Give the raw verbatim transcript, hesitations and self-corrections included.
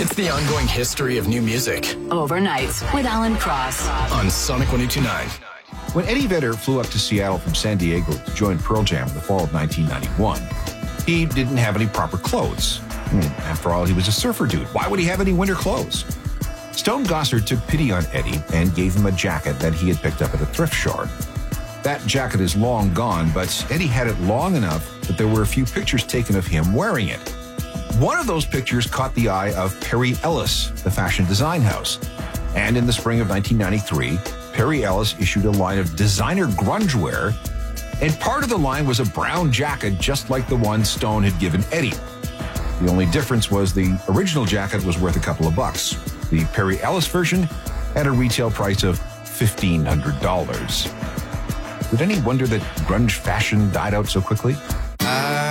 It's the ongoing history of new music Overnight with Alan Cross on Sonic one oh two point nine. When Eddie Vedder flew up to Seattle from San Diego to join Pearl Jam in the fall of nineteen ninety-one, he didn't have any proper clothes. After all, he was a surfer dude. Why would he have any winter clothes? Stone Gossard took pity on Eddie and gave him a jacket that he had picked up at a thrift store. That jacket is long gone, but Eddie had it long enough that there were a few pictures taken of him wearing it. One of those pictures caught the eye of Perry Ellis, the fashion design house. And in the spring of nineteen ninety-three, Perry Ellis issued a line of designer grunge wear, and part of the line was a brown jacket just like the one Stone had given Eddie. The only difference was the original jacket was worth a couple of bucks. The Perry Ellis version had a retail price of fifteen hundred dollars. Did any wonder that grunge fashion died out so quickly?